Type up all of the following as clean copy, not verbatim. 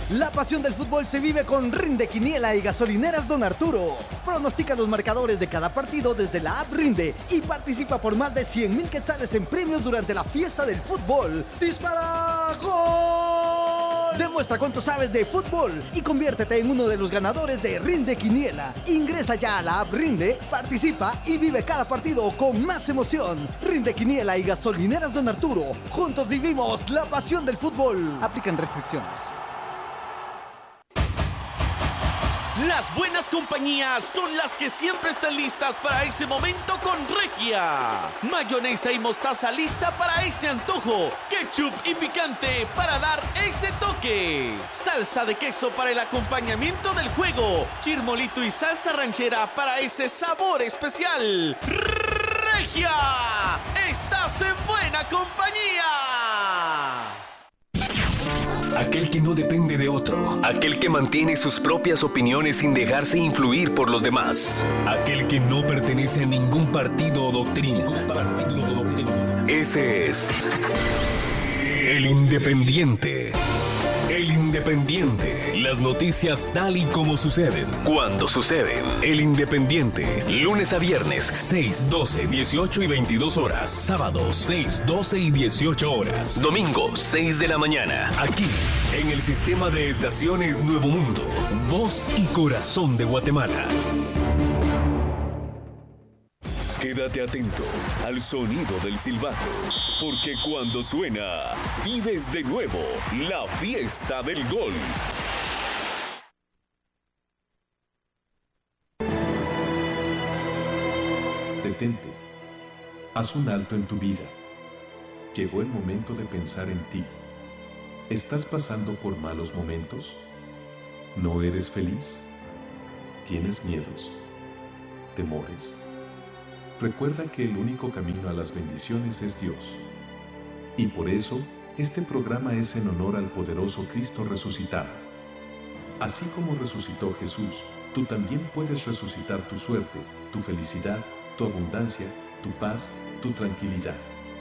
La pasión del fútbol se vive con Rinde Quiniela y Gasolineras Don Arturo. Pronostica los marcadores de cada partido desde la app Rinde y participa por más de 100,000 quetzales en premios durante la fiesta del fútbol. ¡Dispara! ¡Gol! Demuestra cuánto sabes de fútbol y conviértete en uno de los ganadores de Rinde Quiniela. Ingresa ya a la app Rinde, participa y vive cada partido con más emoción. Rinde Quiniela y Gasolineras Don Arturo. Juntos vivimos la pasión del fútbol. Aplican restricciones. Las buenas compañías son las que siempre están listas para ese momento con Regia. Mayonesa y mostaza lista para ese antojo. Ketchup y picante para dar ese toque. Salsa de queso para el acompañamiento del juego. Chirmolito y salsa ranchera para ese sabor especial. Regia, estás en buena compañía. Aquel que no depende de otro. Aquel que mantiene sus propias opiniones sin dejarse influir por los demás. Aquel que no pertenece a ningún partido o doctrina. Ese es el Independiente. El Independiente. Las noticias tal y como suceden. Cuando suceden. El Independiente. Lunes a viernes, 6, 12, 18 y 22 horas. Sábados, 6, 12 y 18 horas. Domingo, 6 de la mañana. Aquí, en el sistema de estaciones Nuevo Mundo. Voz y corazón de Guatemala. Quédate atento al sonido del silbato, porque cuando suena, vives de nuevo la fiesta del gol. Detente. Haz un alto en tu vida. Llegó el momento de pensar en ti. ¿Estás pasando por malos momentos? ¿No eres feliz? ¿Tienes miedos? ¿Temores? Recuerda que el único camino a las bendiciones es Dios. Y por eso, este programa es en honor al poderoso Cristo resucitado. Así como resucitó Jesús, tú también puedes resucitar tu suerte, tu felicidad, tu abundancia, tu paz, tu tranquilidad.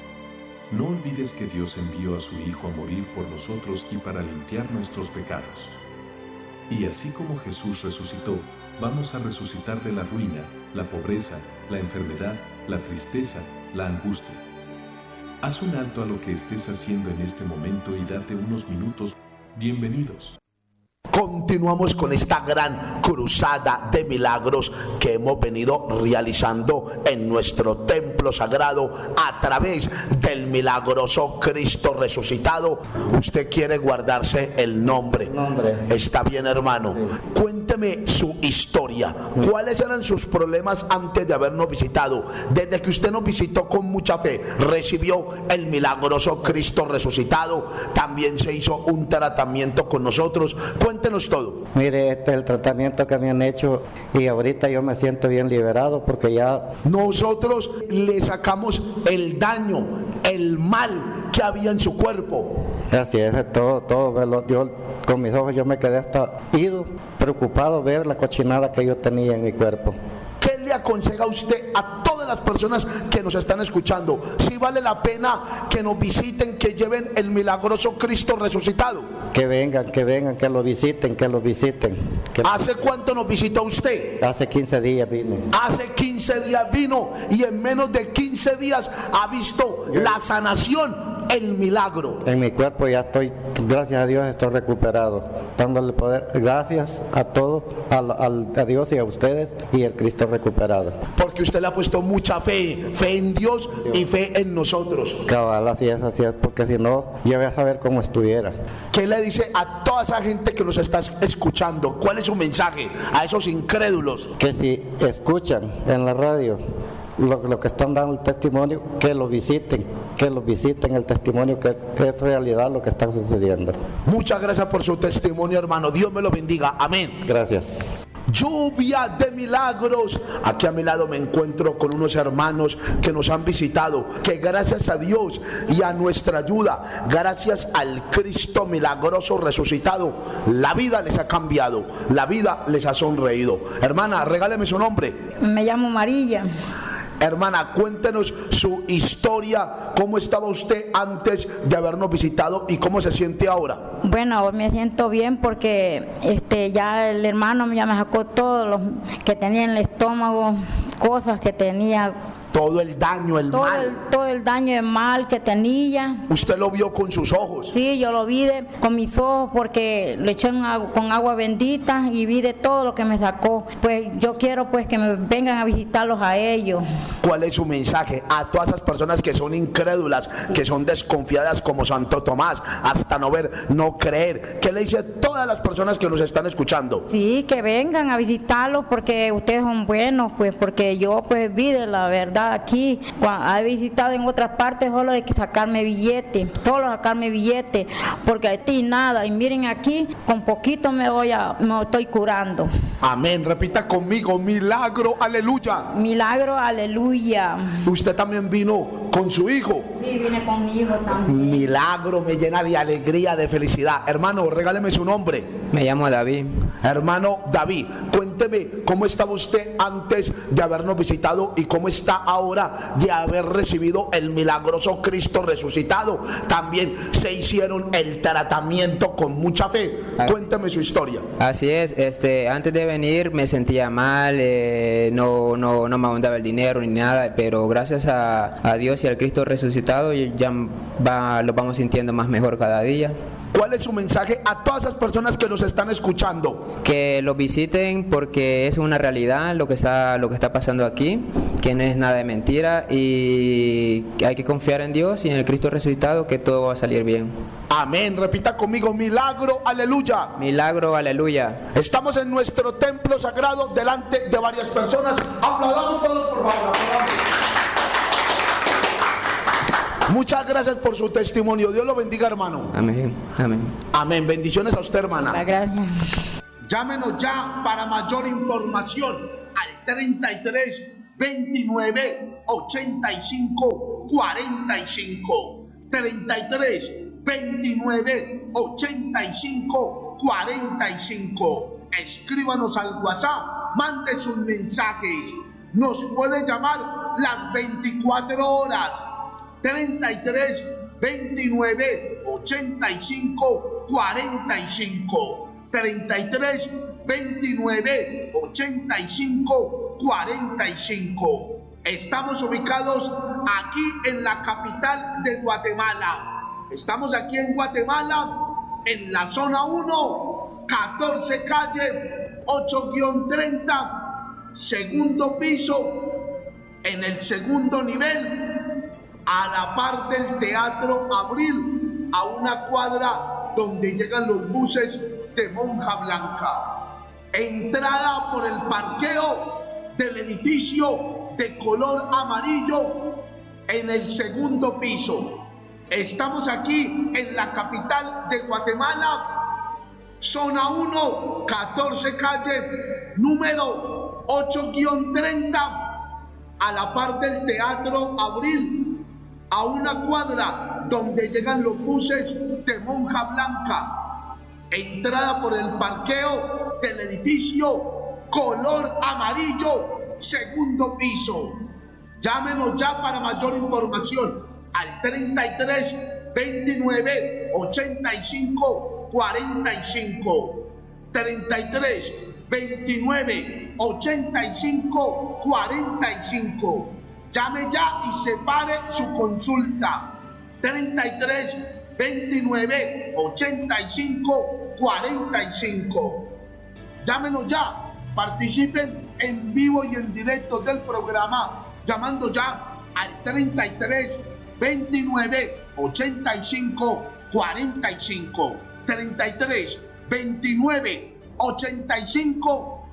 No olvides que Dios envió a su Hijo a morir por nosotros y para limpiar nuestros pecados. Y así como Jesús resucitó, vamos a resucitar de la ruina, la pobreza, la enfermedad, la tristeza, la angustia. Haz un alto a lo que estés haciendo en este momento y date unos minutos. Bienvenidos. Continuamos con esta gran cruzada de milagros que hemos venido realizando en nuestro templo sagrado a través del milagroso Cristo resucitado. Usted quiere guardarse el nombre. Está bien, hermano. Sí. Cuénteme su historia. ¿Cuáles eran sus problemas antes de habernos visitado? Desde que usted nos visitó con mucha fe, recibió el milagroso Cristo resucitado. También se hizo un tratamiento con nosotros. Cuéntenos todo. Mire, este es el tratamiento que me han hecho y ahorita yo me siento bien liberado porque ya... Nosotros le sacamos el daño, el mal que había en su cuerpo. Así es, todo. Yo con mis ojos yo me quedé hasta ido, preocupado ver la cochinada que yo tenía en mi cuerpo. ¿Qué le aconseja usted a todas las personas que nos están escuchando? Si vale la pena que nos visiten, que lleven el milagroso Cristo resucitado. Que vengan, que lo visiten, ¿Hace cuánto nos visitó usted? Hace 15 días vine. Hace 15 días vino y en menos de 15 días ha visto la sanación, el milagro. En mi cuerpo ya estoy, gracias a Dios, estoy recuperado. Dándole poder, gracias a todos, a Dios y a ustedes y el Cristo recuperado. Porque usted le ha puesto mucha fe en Dios y fe en nosotros. Cabal, así es, porque si no, ya voy a saber cómo estuviera. ¿Qué le dice a toda esa gente que nos está escuchando? ¿Cuál es su mensaje a esos incrédulos? Que si escuchan en la radio lo que están dando el testimonio, que lo visiten el testimonio, que es realidad lo que está sucediendo. Muchas gracias por su testimonio, hermano. Dios me lo bendiga. Amén. Gracias. Lluvia de milagros. Aquí a mi lado me encuentro con unos hermanos que nos han visitado, que gracias a Dios y a nuestra ayuda, gracias al Cristo milagroso resucitado, la vida les ha cambiado, la vida les ha sonreído. Hermana, regáleme su nombre. Me llamo María. Hermana, cuéntenos su historia, cómo estaba usted antes de habernos visitado y cómo se siente ahora. Bueno, me siento bien porque ya el hermano ya me sacó todo lo que tenía en el estómago, cosas que tenía. Todo el daño, el mal. Todo el daño, el mal que tenía. ¿Usted lo vio con sus ojos? Sí, yo lo vi con mis ojos porque le eché con agua bendita y vi de todo lo que me sacó. Pues yo quiero pues que me vengan a visitarlos a ellos. ¿Cuál es su mensaje a todas esas personas que son incrédulas, que son desconfiadas como Santo Tomás, hasta no ver, no creer? ¿Qué le dice a todas las personas que nos están escuchando? Sí, que vengan a visitarlos porque ustedes son buenos, pues porque yo pues vi de la verdad aquí. Cuando he visitado en otras partes solo hay que sacarme billete, porque aquí nada, y miren aquí, con poquito me estoy curando. Amén, repita conmigo, milagro, aleluya. Milagro, aleluya. ¿Usted también vino con su hijo? Sí, vine con mi hijo también. Milagro, me llena de alegría, de felicidad. Hermano, regáleme su nombre. Me llamo David. Hermano David, cuénteme cómo estaba usted antes de habernos visitado y cómo está ahora de haber recibido el milagroso Cristo resucitado. También se hicieron el tratamiento con mucha fe. Cuénteme su historia. Así es, antes de venir me sentía mal, no me abundaba el dinero ni nada, pero gracias a Dios y al Cristo resucitado ya lo vamos sintiendo más mejor cada día. ¿Cuál es su mensaje a todas esas personas que nos están escuchando? Que lo visiten porque es una realidad lo que está pasando aquí, que no es nada de mentira y hay que confiar en Dios y en el Cristo resucitado que todo va a salir bien. Amén, repita conmigo, milagro, aleluya. Milagro, aleluya. Estamos en nuestro templo sagrado delante de varias personas. Aplaudamos todos, por favor, aplaudamos. Muchas gracias por su testimonio. Dios lo bendiga, hermano. Amén, amén. Amén. Bendiciones a usted, hermana. Gracias. Llámenos ya para mayor información al 33 29 85 45. 33 29 85 45. Escríbanos al WhatsApp, mande sus mensajes. Nos puede llamar las 24 horas. 33 29 85 45. 33 29 85 45. Estamos ubicados aquí en la capital de Guatemala. Estamos aquí en Guatemala, en la zona 1, 14 calle 8-30, segundo piso, en el segundo nivel, a la par del Teatro Abril, a una cuadra donde llegan los buses de Monja Blanca. Entrada por el parqueo del edificio de color amarillo en el segundo piso. Estamos aquí en la capital de Guatemala, zona 1, 14 calle, número 8-30, a la par del Teatro Abril, a una cuadra donde llegan los buses de Monja Blanca. Entrada por el parqueo del edificio color amarillo, segundo piso. Llámenos ya para mayor información al 33 29 85 45. 33 29 85 45. Llame ya y separe su consulta. 33 29 85 45. Llámenos ya, participen en vivo y en directo del programa, llamando ya al 33 29 85 45. 33 29 85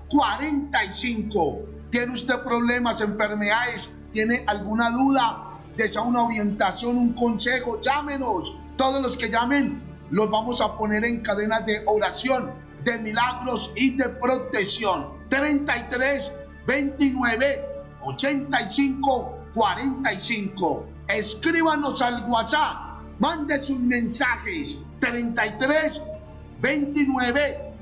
45. ¿Tiene usted problemas, enfermedades? ¿Tiene alguna duda? ¿Desea una orientación, un consejo? Llámenos. Todos los que llamen los vamos a poner en cadenas de oración, de milagros y de protección. 33 29 85 45. Escríbanos al WhatsApp, mande sus mensajes. 33 29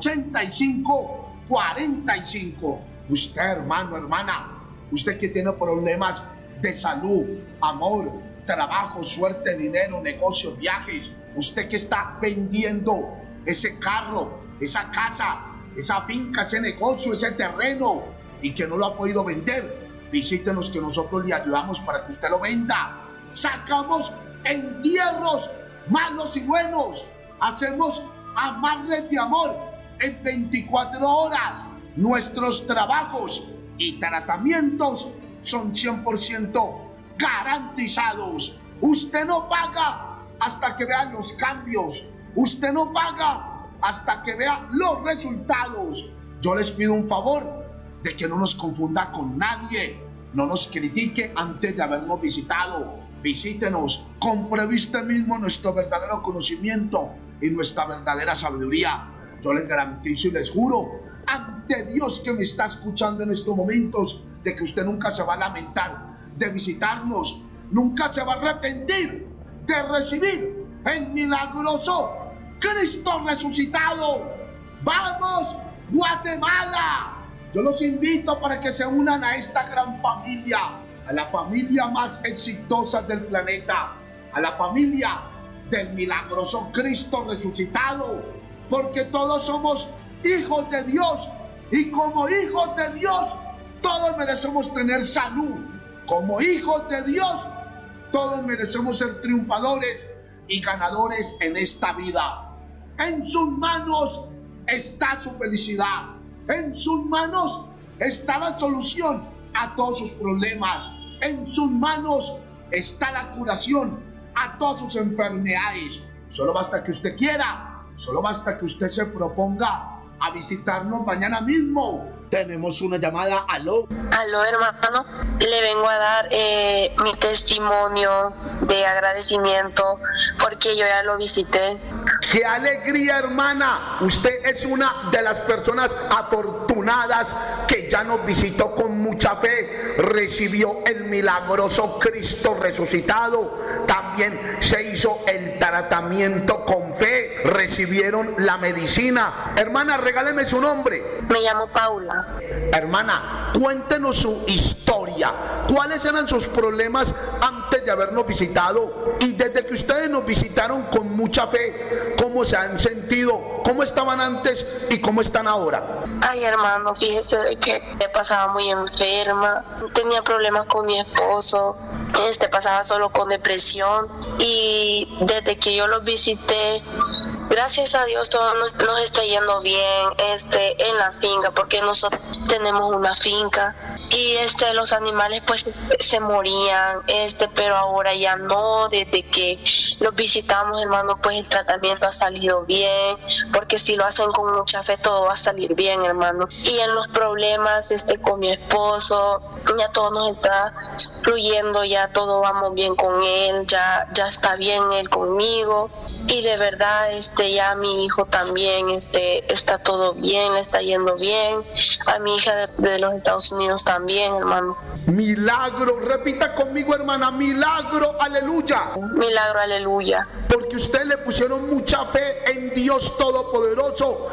85 45. Usted, hermano, hermana, usted que tiene problemas de salud, amor, trabajo, suerte, dinero, negocios, viajes, usted que está vendiendo ese carro, esa casa, esa finca, ese negocio, ese terreno y que no lo ha podido vender, visítenos que nosotros le ayudamos para que usted lo venda. Sacamos entierros malos y buenos, hacemos amarres de amor en 24 horas. Nuestros trabajos y tratamientos son 100% garantizados. Usted no paga hasta que vea los cambios. Usted no paga hasta que vea los resultados. Yo les pido un favor de que no nos confunda con nadie. No nos critique antes de habernos visitado. Visítenos, compruebe usted mismo nuestro verdadero conocimiento y nuestra verdadera sabiduría. Yo les garantizo y les juro ante Dios que me está escuchando en estos momentos de que usted nunca se va a lamentar de visitarnos, nunca se va a arrepentir de recibir el milagroso Cristo resucitado. ¡Vamos, Guatemala! Yo los invito para que se unan a esta gran familia, a la familia más exitosa del planeta, a la familia del milagroso Cristo resucitado, porque todos somos hijos de Dios y como hijos de Dios todos merecemos tener salud. Como hijos de Dios todos merecemos ser triunfadores y ganadores en esta vida. En sus manos está su felicidad. En sus manos está la solución a todos sus problemas. En sus manos está la curación a todas sus enfermedades. Solo basta que usted quiera, solo basta que usted se proponga a visitarnos mañana mismo. Tenemos una llamada. Aló. Aló, hermano. Le vengo a dar mi testimonio de agradecimiento porque yo ya lo visité. ¡Qué alegría, hermana! Usted es una de las personas afortunadas que ya nos visitó con mucha fe. Recibió el milagroso Cristo resucitado. También se hizo el tratamiento con fe. Recibieron la medicina. Hermana, regáleme su nombre. Me llamo Paula. Hermana, cuéntenos su historia. ¿Cuáles eran sus problemas antes de habernos visitado? Y desde que ustedes nos visitaron con mucha fe, ¿cómo se han sentido? ¿Cómo estaban antes y cómo están ahora? Ay, hermano, fíjese de que me pasaba muy enferma. Tenía problemas con mi esposo. Pasaba solo con depresión. Y desde que yo los visité, gracias a Dios todo nos está yendo bien en la finca, porque nosotros tenemos una finca y los animales pues se morían, pero ahora ya no. Desde que los visitamos, hermano, pues el tratamiento ha salido bien, porque si lo hacen con mucha fe todo va a salir bien, hermano. Y en los problemas con mi esposo ya todo nos está fluyendo, ya todo vamos bien con él, ya está bien él conmigo. Y de verdad, ya mi hijo también, está todo bien, le está yendo bien. A mi hija de los Estados Unidos también, hermano. Milagro, repita conmigo, hermana, milagro, aleluya. Milagro, aleluya. Porque ustedes le pusieron mucha fe en Dios Todopoderoso,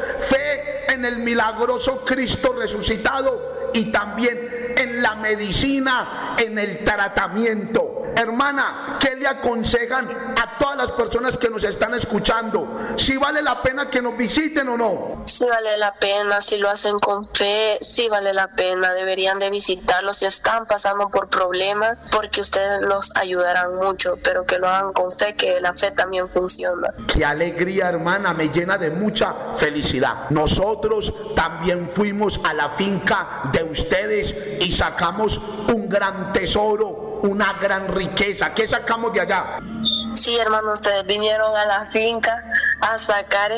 fe en el milagroso Cristo resucitado y también en la medicina, en el tratamiento. Hermana, ¿qué le aconsejan a todas las personas que nos están escuchando? ¿Si vale la pena que nos visiten o no? Sí vale la pena, si lo hacen con fe, sí vale la pena. Deberían de visitarlos si están pasando por problemas, porque ustedes los ayudarán mucho, pero que lo hagan con fe, que la fe también funciona. Qué alegría, hermana, me llena de mucha felicidad. Nosotros también fuimos a la finca de ustedes y sacamos un gran tesoro, una gran riqueza. ¿Qué sacamos de allá? Sí, hermano, ustedes vinieron a la finca a sacar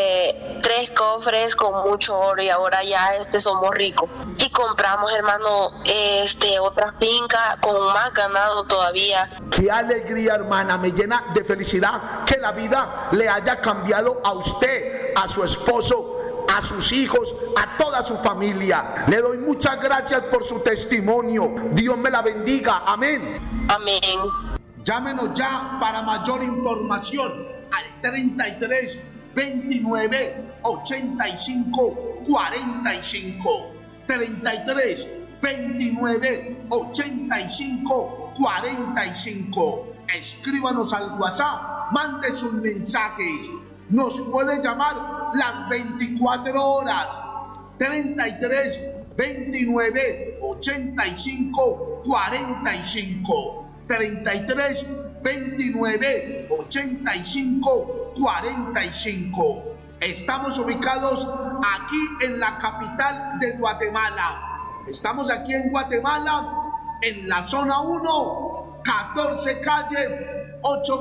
3 cofres con mucho oro y ahora ya somos ricos. Y compramos, hermano, otra finca con más ganado todavía. Qué alegría, hermana, me llena de felicidad que la vida le haya cambiado a usted, a su esposo, a sus hijos, a toda su familia. Le doy muchas gracias por su testimonio. Dios me la bendiga. Amén. Amén. Llámenos ya para mayor información al 33 29 85 45. 33 29 85 45. Escríbanos al WhatsApp mande sus mensajes. Nos puede llamar las 24 horas. 33 29 85 45. 33 29 85 45. Estamos ubicados aquí en la capital de Guatemala. Estamos aquí en Guatemala, en la zona 1, 14 calle,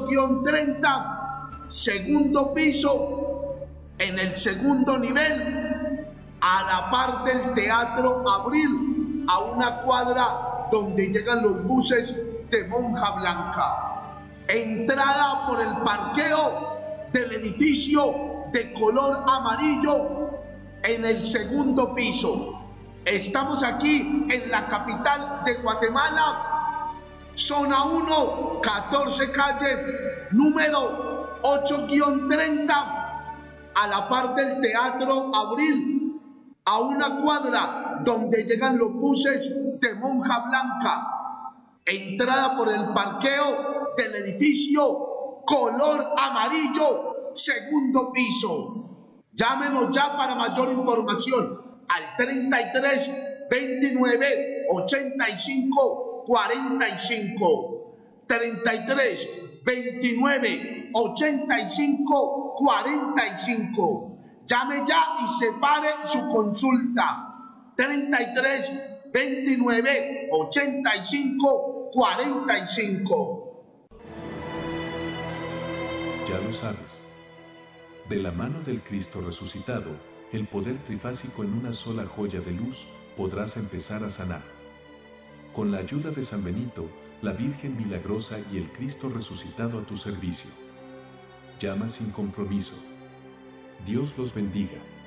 8-30, segundo piso, en el segundo nivel, a la par del Teatro Abril, a una cuadra donde llegan los buses de Monja Blanca. Entrada por el parqueo del edificio de color amarillo en el segundo piso. Estamos aquí en la capital de Guatemala, zona 1, 14 calle, número 8-30, a la par del Teatro Abril, a una cuadra donde llegan los buses de Monja Blanca. Entrada por el parqueo del edificio color amarillo, segundo piso. Llámenos ya para mayor información al 33 29 85 45. 33 29 85 45. Llame ya y separe su consulta. 33 29 85 45. Ya lo sabes. De la mano del Cristo resucitado, el poder trifásico en una sola joya de luz, podrás empezar a sanar. Con la ayuda de San Benito, la Virgen Milagrosa y el Cristo resucitado a tu servicio. Llama sin compromiso. Dios los bendiga.